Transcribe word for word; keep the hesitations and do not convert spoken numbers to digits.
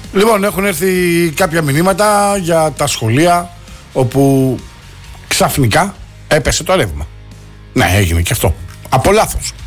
Λοιπόν, έχουν έρθει κάποια μηνύματα για τα σχολεία όπου ξαφνικά έπεσε το ρεύμα. Ναι, έγινε και αυτό. Από λάθος.